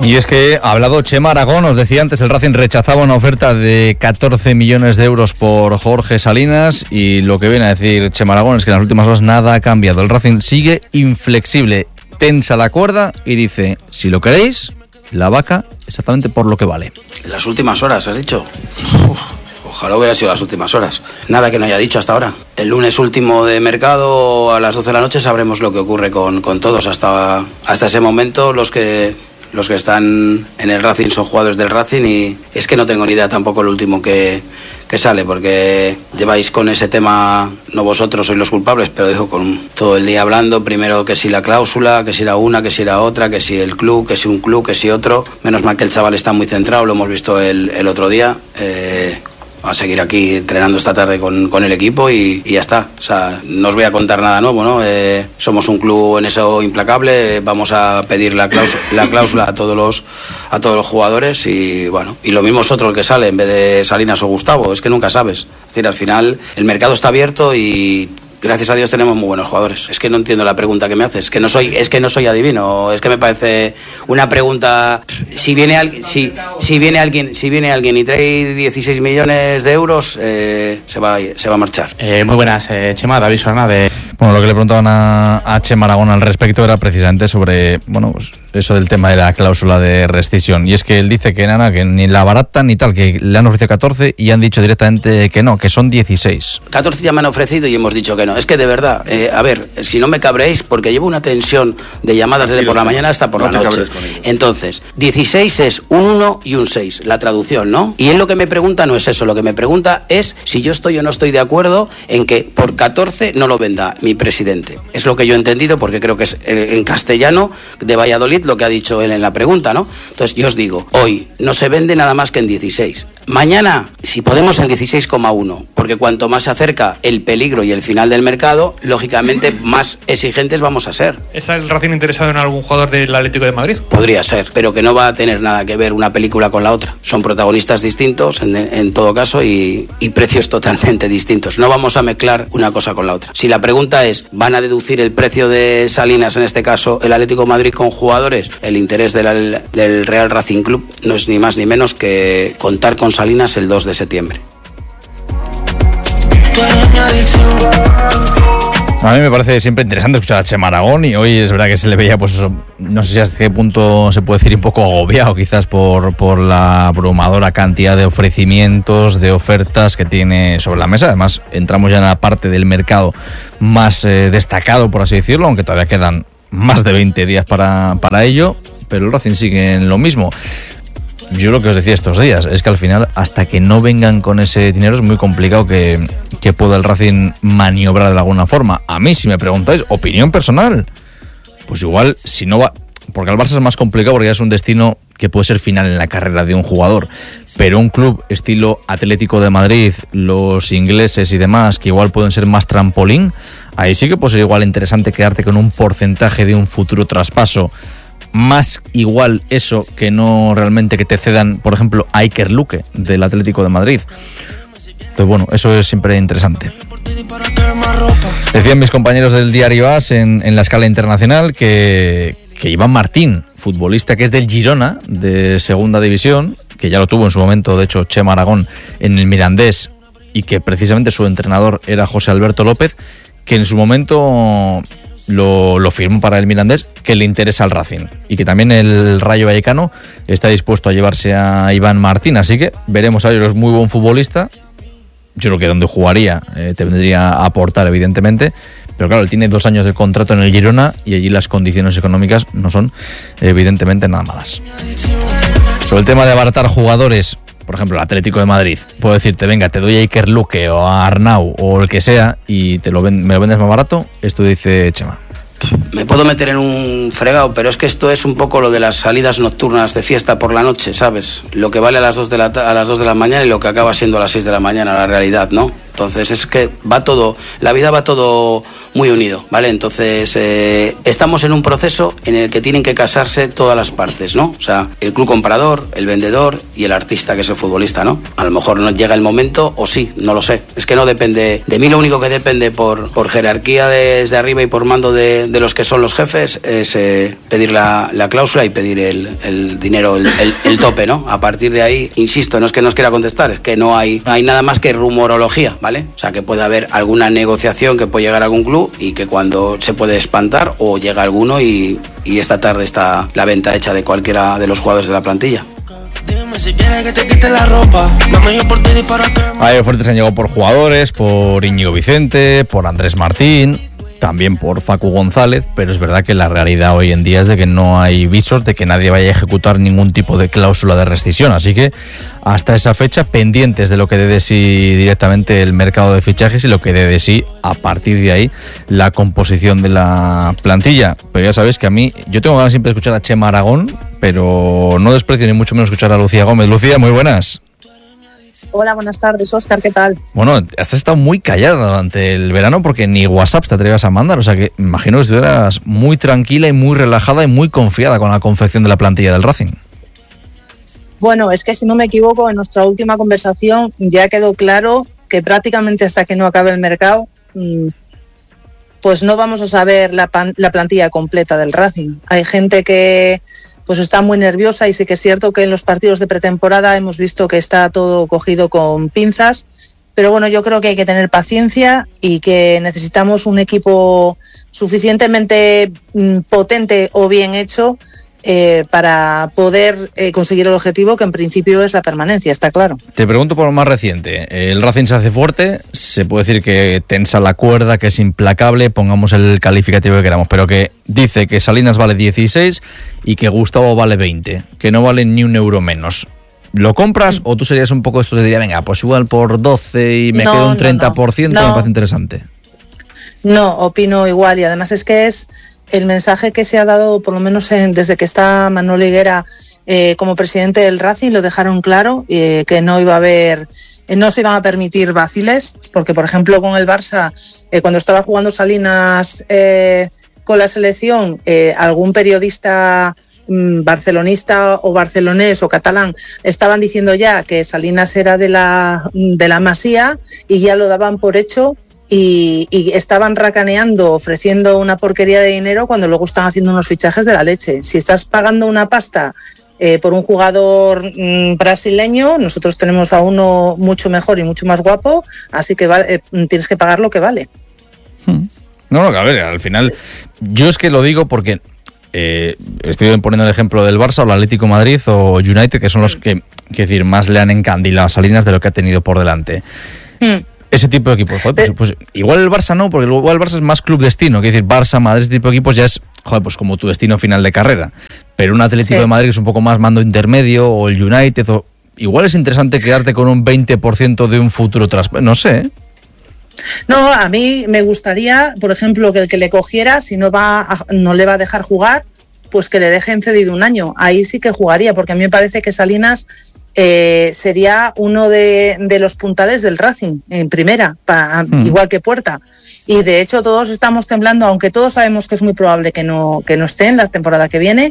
Y es que ha hablado Chema Aragón, os decía antes, el Racing rechazaba una oferta de 14 millones de euros por Jorge Salinas, y lo que viene a decir Chema Aragón es que en las últimas horas nada ha cambiado. El Racing sigue inflexible, tensa la cuerda y dice, si lo queréis, la vaca exactamente por lo que vale. Las últimas horas, has dicho. Ojalá hubiera sido las últimas horas. Nada que no haya dicho hasta ahora. El lunes último de mercado a las 12 de la noche sabremos lo que ocurre con todos. Hasta ese momento los que están en el Racing son jugadores del Racing, y es que no tengo ni idea tampoco el último que sale, porque lleváis con ese tema, no vosotros sois los culpables, pero digo, con todo el día hablando, primero que si la cláusula, que si era una, que si era otra, que si el club, que si un club, que si otro. Menos mal que el chaval está muy centrado, lo hemos visto el otro día. A seguir aquí entrenando esta tarde con el equipo y ya está. O sea, no os voy a contar nada nuevo, ¿no? Somos un club en eso implacable, vamos a pedir la cláusula a todos los jugadores, y bueno, y lo mismo es otro el que sale en vez de Salinas o Gustavo, es que nunca sabes. Es decir, al final el mercado está abierto y gracias a Dios tenemos muy buenos jugadores. Es que no entiendo la pregunta que me haces. Es que no soy adivino. Es que me parece una pregunta. Si viene alguien y trae 16 millones de euros, se va a marchar. Muy buenas, Chema, David Sorna de... Bueno, lo que le preguntaban a Chema Aragón al respecto era precisamente sobre, bueno, pues eso del tema de la cláusula de rescisión. Y es que él dice que nada, que ni la barata ni tal, que le han ofrecido 14 y han dicho directamente que no, que son 16. 14 ya me han ofrecido y hemos dicho que no. Es que de verdad, a ver, si no me cabréis, porque llevo una tensión de llamadas desde por la mañana hasta por la noche. Entonces, 16 es un 1 y un 6, la traducción, ¿no? Y él lo que me pregunta no es eso, lo que me pregunta es si yo estoy o no estoy de acuerdo en que por 14 no lo venda mi presidente. Es lo que yo he entendido, porque creo que es en castellano de Valladolid lo que ha dicho él en la pregunta, ¿no? Entonces yo os digo, hoy no se vende nada más que en 16. Mañana, si podemos, en 16,1, porque cuanto más se acerca el peligro y el final del mercado, lógicamente más exigentes vamos a ser. ¿Está el Racing interesado en algún jugador del Atlético de Madrid? Podría ser, pero que no va a tener nada que ver una película con la otra. Son protagonistas distintos en todo caso y precios totalmente distintos. No vamos a mezclar una cosa con la otra. Si la pregunta es, ¿van a deducir el precio de Salinas, en este caso el Atlético de Madrid, con jugadores? El interés del Real Racing Club no es ni más ni menos que contar con Salinas el 2 de septiembre. A mí me parece siempre interesante escuchar a Chema Aragón, y hoy es verdad que se le veía, pues eso, no sé si hasta qué punto se puede decir un poco agobiado quizás por la abrumadora cantidad de ofrecimientos, de ofertas que tiene sobre la mesa. Además, entramos ya en la parte del mercado más destacado, por así decirlo, aunque todavía quedan más de 20 días para ello, pero el Racing sigue en lo mismo. Yo lo que os decía estos días es que al final, hasta que no vengan con ese dinero, es muy complicado que pueda el Racing maniobrar de alguna forma. A mí, si me preguntáis, opinión personal, pues igual, si no va... Porque al Barça es más complicado porque ya es un destino que puede ser final en la carrera de un jugador. Pero un club estilo Atlético de Madrid, los ingleses y demás, que igual pueden ser más trampolín, ahí sí que puede ser igual interesante quedarte con un porcentaje de un futuro traspaso. Más igual eso que no realmente que te cedan, por ejemplo, a Iker Luque del Atlético de Madrid. Entonces, bueno, eso es siempre interesante. Decían mis compañeros del diario AS en la escala internacional que Iván Martín, futbolista que es del Girona, de segunda división, que ya lo tuvo en su momento, de hecho, Chema Aragón en el Mirandés, y que precisamente su entrenador era José Alberto López, que en su momento lo firmó para el Mirandés, que le interesa al Racing, y que también el Rayo Vallecano está dispuesto a llevarse a Iván Martín. Así que veremos a ver, es muy buen futbolista. Yo creo que donde jugaría tendría a aportar, evidentemente, pero claro, él tiene 2 años de contrato en el Girona y allí las condiciones económicas no son evidentemente nada malas. Sobre el tema de abaratar jugadores, por ejemplo, el Atlético de Madrid puedo decirte, venga, te doy a Iker Luque o a Arnau o el que sea y me lo vendes más barato. Esto dice Chema. Me puedo meter en un fregado, pero es que esto es un poco lo de las salidas nocturnas de fiesta por la noche, ¿sabes? Lo que vale a las 2 de la mañana y lo que acaba siendo a las 6 de la mañana, la realidad, ¿no? Entonces es que va todo, la vida va todo muy unido, ¿vale? Entonces estamos en un proceso en el que tienen que casarse todas las partes, ¿no? O sea, el club comprador, el vendedor y el artista, que es el futbolista, ¿no? A lo mejor no llega el momento, o sí, no lo sé. Es que no depende de mí, lo único que depende por jerarquía desde arriba y por mando de los que son los jefes es pedir la cláusula y pedir el dinero, el tope, ¿no? A partir de ahí, insisto, no es que nos quiera contestar, es que no hay nada más que rumorología, ¿vale? O sea, que puede haber alguna negociación que puede llegar a algún club y que cuando se puede espantar o llega alguno y esta tarde está la venta hecha de cualquiera de los jugadores de la plantilla. Hay ofertas que han llegado por jugadores, por Íñigo Vicente, por Andrés Martín, también por Facu González, pero es verdad que la realidad hoy en día es de que no hay visos de que nadie vaya a ejecutar ningún tipo de cláusula de rescisión, así que hasta esa fecha pendientes de lo que dé de sí directamente el mercado de fichajes y lo que dé de sí a partir de ahí la composición de la plantilla. Pero ya sabéis que a mí, yo tengo ganas siempre de escuchar a Chema Aragón, pero no desprecio ni mucho menos escuchar a Lucía Gómez. Lucía, muy buenas. Hola, buenas tardes, Óscar, ¿qué tal? Bueno, has estado muy callada durante el verano porque ni WhatsApp te atrevas a mandar, o sea que imagino que estuvieras muy tranquila y muy relajada y muy confiada con la confección de la plantilla del Racing. Bueno, es que si no me equivoco, en nuestra última conversación ya quedó claro que prácticamente hasta que no acabe el mercado, pues no vamos a saber la plantilla completa del Racing. Hay gente que pues está muy nerviosa y sí que es cierto que en los partidos de pretemporada hemos visto que está todo cogido con pinzas, pero bueno, yo creo que hay que tener paciencia y que necesitamos un equipo suficientemente potente o bien hecho para poder conseguir el objetivo, que en principio es la permanencia, está claro. Te pregunto por lo más reciente. El Racing se hace fuerte, se puede decir que tensa la cuerda, que es implacable, pongamos el calificativo que queramos, pero que dice que Salinas vale 16 y que Gustavo vale 20, que no vale ni un euro menos. ¿Lo compras o tú serías un poco esto de diría, venga, pues igual por 12 y me quedo un 30%? No. Me parece interesante. No, opino igual, y además es que es el mensaje que se ha dado, por lo menos desde que está Manuel Higuera como presidente del Racing, lo dejaron claro, que no iba a haber, no se iban a permitir vaciles, porque por ejemplo con el Barça, cuando estaba jugando Salinas con la selección, algún periodista barcelonista o barcelonés o catalán estaban diciendo ya que Salinas era de la Masía y ya lo daban por hecho. Y estaban racaneando, ofreciendo una porquería de dinero cuando luego están haciendo unos fichajes de la leche. Si estás pagando una pasta por un jugador brasileño, nosotros tenemos a uno mucho mejor y mucho más guapo, así que tienes que pagar lo que vale. No, a ver, al final yo es que lo digo porque estoy poniendo el ejemplo del Barça o el Atlético de Madrid o United, que son los que decir, más le han encandilado a Salinas de lo que ha tenido por delante. Ese tipo de equipos, joder, pues igual el Barça no, porque igual el Barça es más club destino, que decir, Barça, Madrid, ese tipo de equipos ya es, joder, pues como tu destino final de carrera. Pero un Atlético de Madrid que es un poco más mando intermedio, o el United, o igual es interesante quedarte con un 20% de un futuro no sé. No, a mí me gustaría, por ejemplo, que el que le cogiera, si no le va a dejar jugar, pues que le dejen cedido un año. Ahí sí que jugaría, porque a mí me parece que Salinas sería uno de los puntales del Racing en primera, igual que Puerta, y de hecho todos estamos temblando, aunque todos sabemos que es muy probable que no esté en la temporada que viene.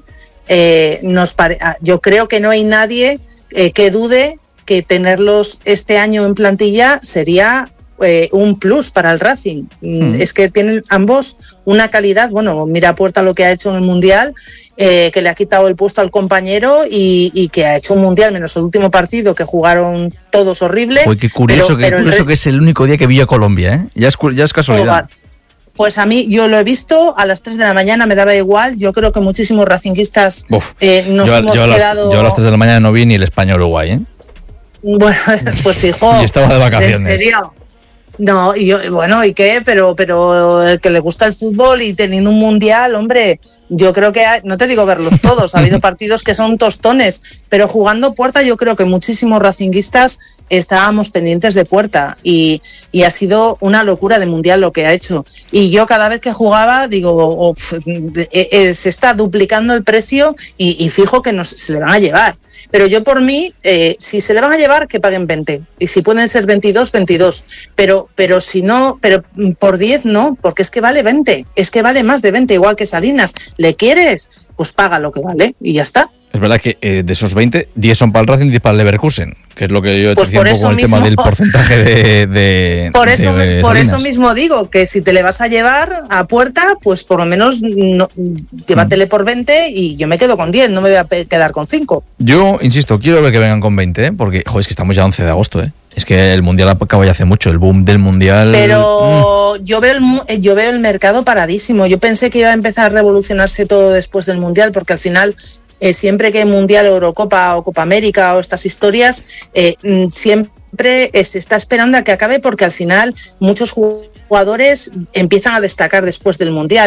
Yo creo que no hay nadie que dude que tenerlos este año en plantilla sería un plus para el Racing. Es que tienen ambos una calidad. Bueno, mira Puerta lo que ha hecho en el Mundial, que le ha quitado el puesto al compañero y que ha hecho un Mundial, menos el último partido que jugaron todos horrible. Uy, qué curioso, que es el único día que vi a Colombia, ¿eh? Ya es casualidad. Pues a mí, yo lo he visto a las 3 de la mañana, me daba igual. Yo creo que muchísimos racinguistas hemos quedado... Yo a las 3 de la mañana no vi ni el España-Uruguay, ¿eh? Bueno, pues hijo, y estaba de vacaciones. ¿En serio? No, ¿y qué? Pero el que le gusta el fútbol y teniendo un mundial, hombre, yo creo que, no te digo verlos todos, ha habido partidos que son tostones, pero jugando Puerta yo creo que muchísimos racinguistas estábamos pendientes de puerta y ha sido una locura de mundial lo que ha hecho. Y yo cada vez que jugaba digo, se está duplicando el precio y fijo que se le van a llevar. Pero yo por mí, si se le van a llevar, que paguen 20. Y si pueden ser 22, 22. Pero si no, pero por 10 no, porque es que vale 20. Es que vale más de 20, igual que Salinas. ¿Le quieres? Pues paga lo que vale y ya está. Es verdad que de esos 20, 10 son para el Racing y 10 para el Leverkusen, que es lo que yo pues decía un poco el tema del porcentaje de por eso mismo digo que si te le vas a llevar a puerta, pues por lo menos llévatele por 20 y yo me quedo con 10, no me voy a quedar con 5. Yo, insisto, quiero ver que vengan con 20, porque joder, es que estamos ya 11 de agosto, Es que el Mundial acaba ya hace mucho, el boom del Mundial... Pero yo veo el mercado paradísimo. Yo pensé que iba a empezar a revolucionarse todo después del Mundial, porque al final... siempre que hay Mundial, Eurocopa o Copa América o estas historias, siempre se está esperando a que acabe, porque al final muchos jugadores empiezan a destacar después del Mundial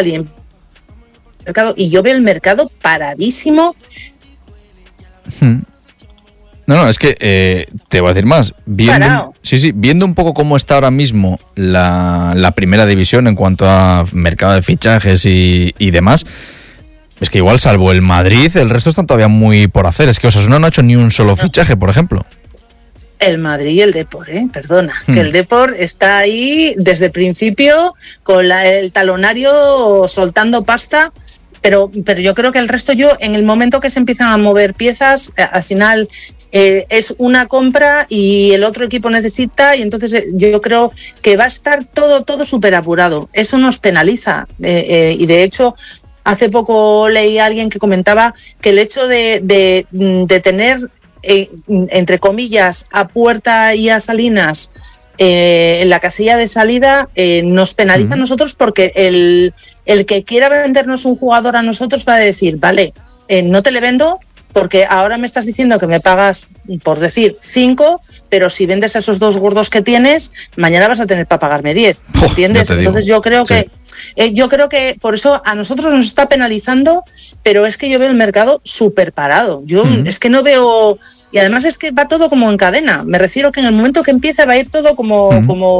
y yo veo el mercado paradísimo. No, es que te voy a decir más. Viendo un poco cómo está ahora mismo la primera división en cuanto a mercado de fichajes y demás... Es que igual, salvo el Madrid, el resto están todavía muy por hacer. Es que Osasuna no ha hecho ni un solo fichaje, por ejemplo. El Madrid y el Depor, perdona. Que el Depor está ahí desde el principio con el talonario soltando pasta. Pero yo creo que el resto, en el momento que se empiezan a mover piezas, al final es una compra y el otro equipo necesita, y entonces yo creo que va a estar todo súper apurado. Eso nos penaliza. Y de hecho... Hace poco leí a alguien que comentaba que el hecho de tener, entre comillas, a Puerta y a Salinas en la casilla de salida, nos penaliza a nosotros, porque el que quiera vendernos un jugador a nosotros va a decir, vale, no te le vendo porque ahora me estás diciendo que me pagas, por decir, 5, pero si vendes a esos 2 gordos que tienes, mañana vas a tener para pagarme 10, ¿entiendes? Entonces yo creo que por eso a nosotros nos está penalizando, pero es que yo veo el mercado súper parado. Yo es que no veo... Y además es que va todo como en cadena. Me refiero que en el momento que empieza va a ir todo como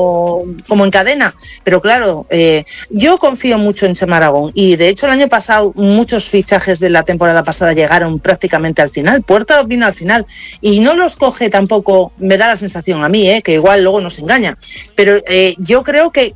en cadena. Pero claro, yo confío mucho en Chema Aragón. Y de hecho el año pasado muchos fichajes de la temporada pasada llegaron prácticamente al final. Puerta vino al final. Y no los coge tampoco, me da la sensación a mí, que igual luego nos engaña. Pero yo creo que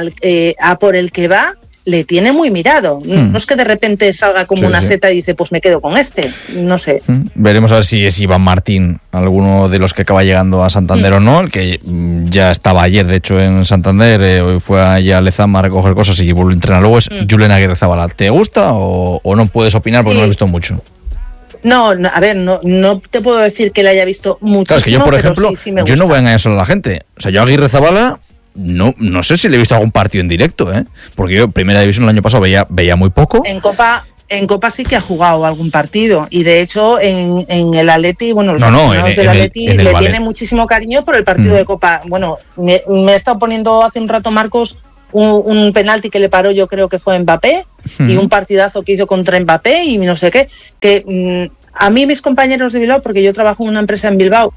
a por el que va... le tiene muy mirado. No es que de repente salga como una seta y dice, pues me quedo con este. No sé. Veremos a ver si es Iván Martín, alguno de los que acaba llegando a Santander o no, el que ya estaba ayer, de hecho, en Santander, hoy fue allá a Lezama a recoger cosas y vuelve a entrenar. Luego es Julen Aguirrezabala. ¿Te gusta o no puedes opinar porque no lo he visto mucho? No, a ver, no te puedo decir que le haya visto muchísimo, claro, es que yo, por ejemplo, sí me gusta. Yo no voy a engañar solo a la gente. O sea, yo a Aguirrezabala... No sé si le he visto algún partido en directo, porque yo Primera División el año pasado veía muy poco. En Copa sí que ha jugado algún partido, y de hecho en el Atleti, bueno, los aficionados del Atleti le tiene muchísimo cariño por el partido de Copa. Bueno, me he estado poniendo hace un rato, Marcos, un penalti que le paró, yo creo que fue Mbappé, y un partidazo que hizo contra Mbappé y no sé qué, que... A mí mis compañeros de Bilbao, porque yo trabajo en una empresa en Bilbao,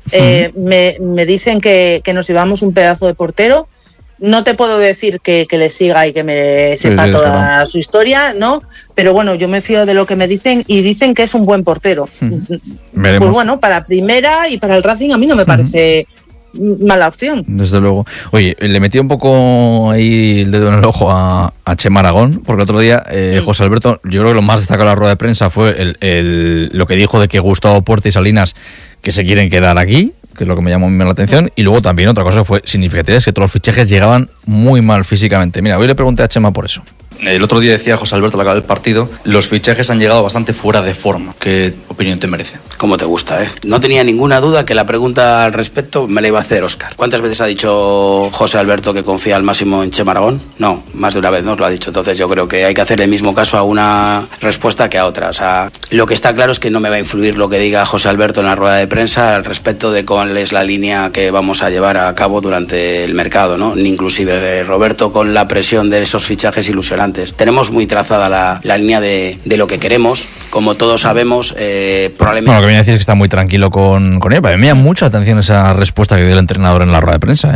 me dicen que nos llevamos un pedazo de portero. No te puedo decir que le siga y que me sepa toda su historia, ¿no? Pero bueno, yo me fío de lo que me dicen y dicen que es un buen portero. Veremos. Pues bueno, para Primera y para el Racing a mí no me parece mala opción. Desde luego. Oye, le metí un poco ahí el dedo en el ojo a Chema Aragón, porque el otro día José Alberto, yo creo que lo más destacado de la rueda de prensa fue lo que dijo de que Gustavo Puerta y Salinas que se quieren quedar aquí, que es lo que me llamó la atención, y luego también otra cosa fue significativa, es que todos los fichajes llegaban muy mal físicamente. Mira, hoy le pregunté a Chema por eso. El otro día decía José Alberto al acabar el partido, los fichajes han llegado bastante fuera de forma. ¿Qué opinión te merece? Como te gusta, No tenía ninguna duda que la pregunta al respecto me la iba a hacer Óscar. ¿Cuántas veces ha dicho José Alberto que confía al máximo en Chema Aragón? No, más de una vez nos lo ha dicho. Entonces yo creo que hay que hacer el mismo caso a una respuesta que a otra. O sea, lo que está claro es que no me va a influir lo que diga José Alberto en la rueda de prensa al respecto de cuál es la línea que vamos a llevar a cabo durante el mercado, ¿no? Ni inclusive Roberto, con la presión de esos fichajes ilusionantes importantes. Tenemos muy trazada la línea de lo que queremos. Como todos sabemos, probablemente... Bueno, lo que viene a decir es que está muy tranquilo con él. A mí me llama mucha atención esa respuesta que dio el entrenador en la rueda de prensa,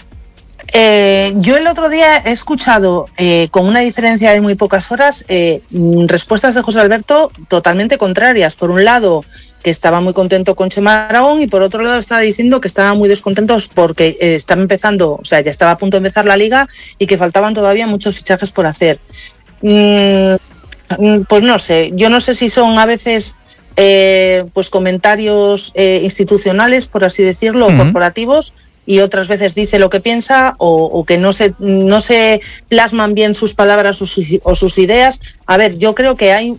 Yo el otro día he escuchado, con una diferencia de muy pocas horas, respuestas de José Alberto totalmente contrarias. Por un lado, que estaba muy contento con Chema Aragón, y por otro lado estaba diciendo que estaban muy descontentos porque estaba empezando, o sea, ya estaba a punto de empezar la liga y que faltaban todavía muchos fichajes por hacer. Pues no sé, yo no sé si son a veces pues comentarios institucionales, por así decirlo, o corporativos, y otras veces dice lo que piensa o que no se plasman bien sus palabras o sus ideas. A ver, yo creo que hay...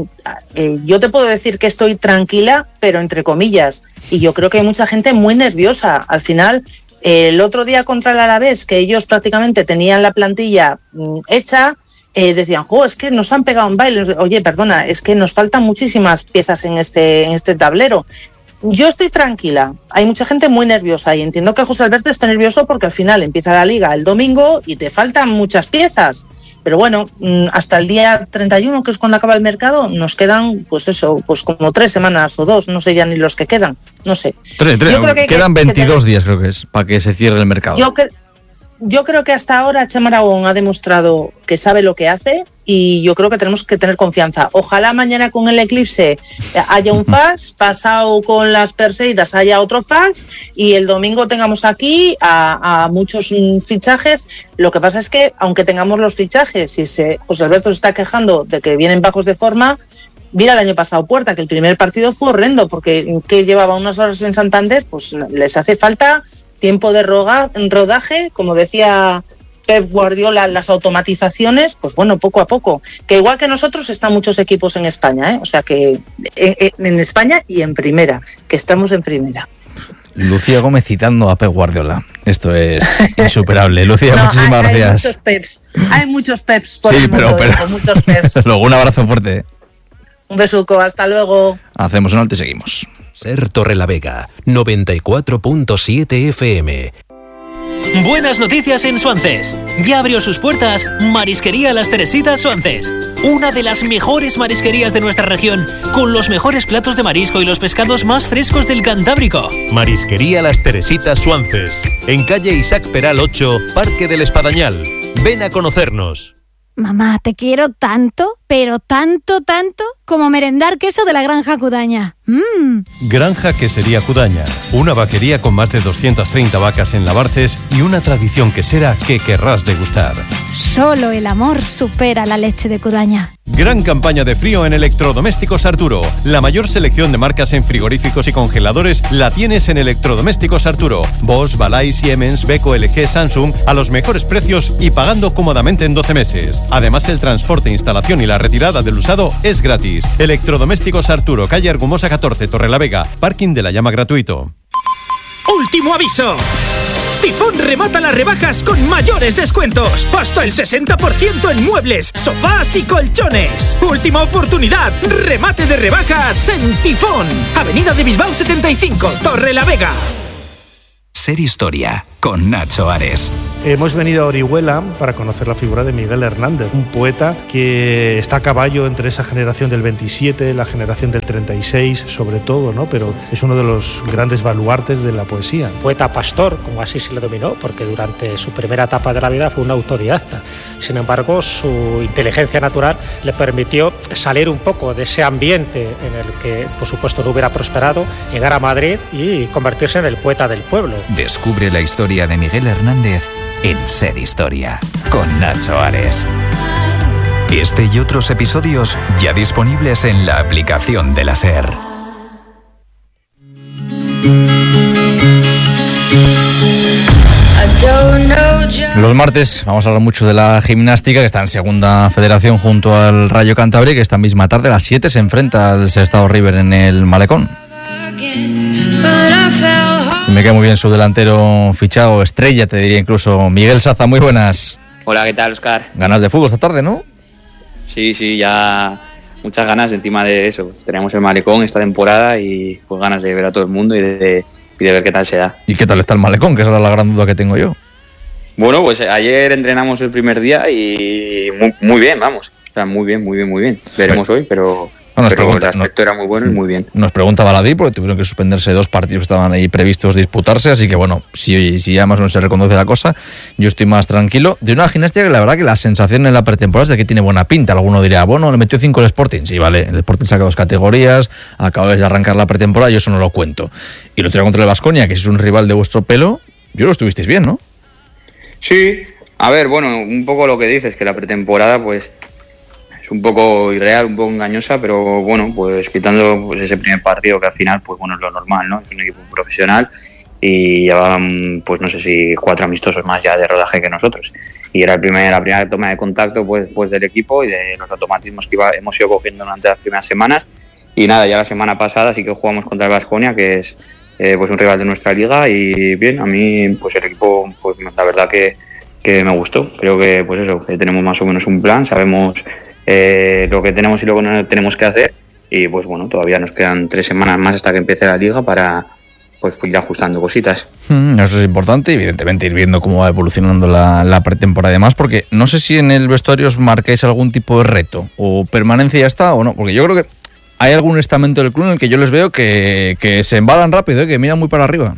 yo te puedo decir que estoy tranquila, pero entre comillas, y yo creo que hay mucha gente muy nerviosa. Al final, el otro día contra el Alavés, que ellos prácticamente tenían la plantilla hecha, decían, es que nos han pegado un baile. Oye, perdona, es que nos faltan muchísimas piezas en este tablero. Yo estoy tranquila, hay mucha gente muy nerviosa y entiendo que José Alberto esté nervioso porque al final empieza la liga el domingo y te faltan muchas piezas, pero bueno, hasta el día 31, que es cuando acaba el mercado, nos quedan pues como 3 semanas o 2, no sé ya ni los que quedan, no sé. Yo creo que quedan 22 días creo que es, para que se cierre el mercado. Yo creo que hasta ahora Chema Aragón ha demostrado que sabe lo que hace y yo creo que tenemos que tener confianza. Ojalá mañana con el Eclipse haya un fax, pasado con las Perseidas haya otro fax y el domingo tengamos aquí a muchos fichajes. Lo que pasa es que, aunque tengamos los fichajes, si José Alberto se está quejando de que vienen bajos de forma, mira el año pasado Puerta, que el primer partido fue horrendo porque que llevaba unas horas en Santander, pues les hace falta tiempo de rodaje, como decía Pep Guardiola, las automatizaciones, pues bueno, poco a poco. Que igual que nosotros están muchos equipos en España, o sea que en España y en primera, que estamos en primera. Lucía Gómez citando a Pep Guardiola. Esto es insuperable. Lucía, muchísimas gracias. Hay muchos Peps por el mundo, pero muchos Peps. Luego un abrazo fuerte. Un besuco, hasta luego. Hacemos un alto y seguimos. Ser Torrelavega, 94.7 FM. Buenas noticias en Suances. Ya abrió sus puertas Marisquería Las Teresitas Suances. Una de las mejores marisquerías de nuestra región, con los mejores platos de marisco y los pescados más frescos del Cantábrico. Marisquería Las Teresitas Suances, en calle Isaac Peral 8, Parque del Espadañal. Ven a conocernos. Mamá, te quiero tanto, pero tanto, como merendar queso de la Granja Cudaña. Granja Quesería Cudaña, una vaquería con más de 230 vacas en Labarces y una tradición quesera que querrás degustar. Solo el amor supera la leche de Cudaña. Gran campaña de frío en Electrodomésticos Arturo. La mayor selección de marcas en frigoríficos y congeladores la tienes en Electrodomésticos Arturo. Bosch, Balay, Siemens, Beko, LG, Samsung a los mejores precios y pagando cómodamente en 12 meses. Además, el transporte, instalación y la retirada del usado es gratis. Electrodomésticos Arturo, calle Argumosa 14, Torrelavega. Parking de la Llama gratuito. ¡Último aviso! Tifón remata las rebajas con mayores descuentos. Hasta el 60% en muebles, sofás y colchones. Última oportunidad. Remate de rebajas en Tifón. Avenida de Bilbao 75, Torrelavega. Ser Historia, con Nacho Ares. Hemos venido a Orihuela para conocer la figura de Miguel Hernández, un poeta que está a caballo entre esa generación del 27, la generación del 36, sobre todo, ¿no? Pero es uno de los grandes baluartes de la poesía. Poeta pastor, como así se le dominó, porque durante su primera etapa de la vida fue un autodidacta. Sin embargo, su inteligencia natural le permitió salir un poco de ese ambiente en el que, por supuesto, no hubiera prosperado, llegar a Madrid y convertirse en el poeta del pueblo. Descubre la historia de Miguel Hernández en Ser Historia, con Nacho Ares. Este y otros episodios ya disponibles en la aplicación de la SER. Los martes vamos a hablar mucho de la gimnástica, que está en segunda federación junto al Rayo Cantabria, que esta misma tarde a las 7 se enfrenta al Sestao River en el Malecón. Me queda muy bien su delantero fichado, estrella, te diría incluso, Miguel Saza. Muy buenas. Hola, ¿qué tal, Óscar? Ganas de fútbol esta tarde, ¿no? Sí, ya muchas ganas encima de eso. Tenemos el Malecón esta temporada y pues ganas de ver a todo el mundo y de ver qué tal se da. ¿Y qué tal está el Malecón? Que esa es la gran duda que tengo yo. Bueno, pues ayer entrenamos el primer día y muy bien, vamos. O sea, muy bien. Veremos hoy, pero el aspecto era muy bueno y muy bien. Nos pregunta Baladí, porque tuvieron que suspenderse 2 partidos que estaban ahí previstos disputarse, así que bueno, si ya más o menos se reconoce la cosa, yo estoy más tranquilo. De una gimnasia que la verdad que la sensación en la pretemporada es de que tiene buena pinta. Alguno diría, bueno, le metió 5 el Sporting. Sí, vale, el Sporting saca 2 categorías, acabáis de arrancar la pretemporada, yo eso no lo cuento. Y lo otro contra el Baskonia, que es un rival de vuestro pelo, yo lo estuvisteis bien, ¿no? Sí, a ver, bueno, un poco lo que dices, que la pretemporada pues es un poco irreal, un poco engañosa, pero bueno, pues quitando pues ese primer partido que al final, pues bueno, es lo normal, ¿no? Es un equipo profesional y llevaban, pues no sé si 4 amistosos más ya de rodaje que nosotros. Y era la primera toma de contacto pues del equipo y de los automatismos que hemos ido cogiendo durante las primeras semanas. Y nada, ya la semana pasada sí que jugamos contra el Baskonia, que es pues un rival de nuestra liga, y bien, a mí pues el equipo, pues la verdad que me gustó. Creo que pues eso, que tenemos más o menos un plan, sabemos lo que tenemos y lo que no tenemos que hacer, y pues bueno, todavía nos quedan 3 semanas más hasta que empiece la liga para pues ir ajustando cositas. Eso es importante, evidentemente ir viendo cómo va evolucionando la pretemporada y demás, porque no sé si en el vestuario os marquéis algún tipo de reto o permanencia ya está o no, porque yo creo que hay algún estamento del club en el que yo les veo que se embalan rápido, que miran muy para arriba.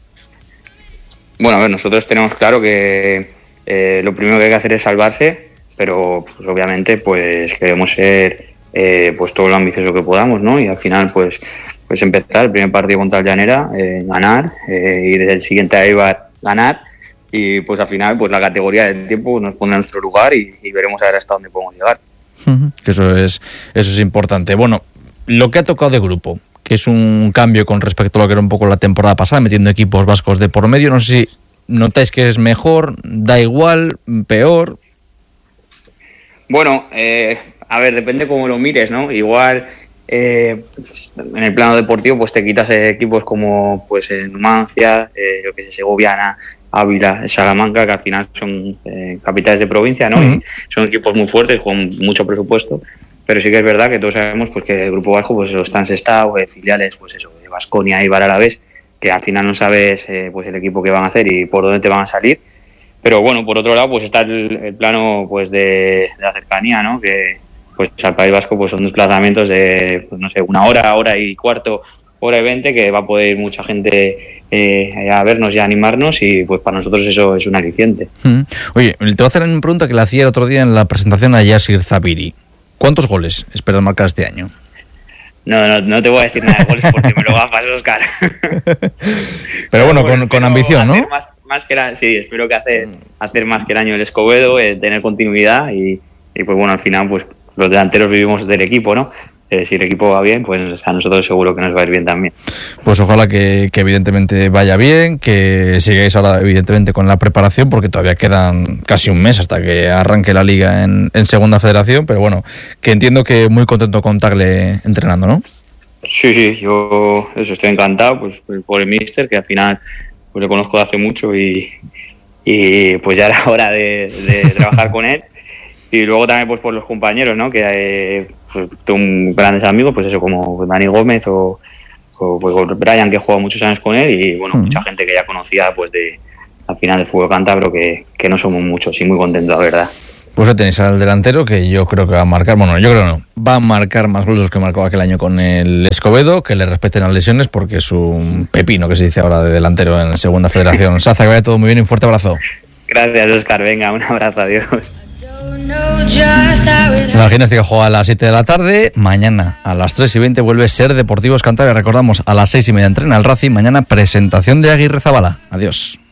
Bueno, a ver, nosotros tenemos claro que lo primero que hay que hacer es salvarse, pero pues obviamente pues queremos ser pues todo lo ambicioso que podamos, ¿no? Y al final pues empezar el primer partido contra el Llanera, ganar, y desde el siguiente a Eibar ganar, y pues al final pues la categoría del tiempo nos pone en nuestro lugar y veremos a ver hasta dónde podemos llegar. Que eso es importante. Bueno, lo que ha tocado de grupo, que es un cambio con respecto a lo que era un poco la temporada pasada, metiendo equipos vascos de por medio, no sé si notáis que es mejor, da igual, peor. Bueno, a ver, depende cómo lo mires, ¿no? Igual en el plano deportivo pues te quitas equipos como pues Numancia, lo que es Segoviana, Ávila, Salamanca, que al final son capitales de provincia, ¿no? Y son equipos muy fuertes con mucho presupuesto, pero sí que es verdad que todos sabemos pues que el grupo vasco pues eso, está en Sestao, filiales pues eso, de Baskonia, Eibar, Alavés, que al final no sabes pues el equipo que van a hacer y por dónde te van a salir. Pero bueno, por otro lado pues está el plano pues de la cercanía, ¿no? Que pues al País Vasco pues son desplazamientos de pues no sé, 1 hora, hora y cuarto, hora y 20, que va a poder ir mucha gente a vernos y a animarnos, y pues para nosotros eso es un aliciente. Oye, te voy a hacer una pregunta que le hacía el otro día en la presentación a Yasir Zabiri. ¿Cuántos goles esperas marcar este año? No te voy a decir nada de goles porque me lo gafas, Óscar. Pero bueno, con ambición, ¿no? Más que sí, espero que hacer más que el año el Escobedo, tener continuidad y pues bueno, al final pues los delanteros vivimos del equipo, ¿no? Si el equipo va bien, pues a nosotros seguro que nos va a ir bien también. Pues ojalá que evidentemente vaya bien, que sigáis ahora evidentemente con la preparación, porque todavía quedan casi un mes hasta que arranque la liga en Segunda Federación, pero bueno, que entiendo que muy contento con Tagle entrenando, ¿no? Sí, yo estoy encantado pues por el míster, que al final pues le conozco de hace mucho y pues ya era hora de trabajar con él. Y luego también pues por los compañeros, ¿no? Que pues, tengo grandes amigos, pues eso, como Dani Gómez o pues Brian, que he jugado muchos años con él, y bueno, mucha gente que ya conocía pues al final del fútbol cántabro, que no somos muchos, y muy contentos, la verdad. Pues ya tenéis al delantero, que yo creo que va a marcar, bueno, yo creo que no, va a marcar más goles que marcó aquel año con el Escobedo, que le respeten las lesiones, porque es un pepino, que se dice ahora, de delantero en Segunda Federación. Saza, que vaya todo muy bien y un fuerte abrazo. Gracias, Óscar, venga, un abrazo, adiós. La gimnástica juega a las 7 de la tarde. Mañana a las 3:20 vuelve Ser Deportivos Cantabria. Recordamos, a las 6:30 entrena el Racing. Mañana presentación de Aguirre Zabala. Adiós.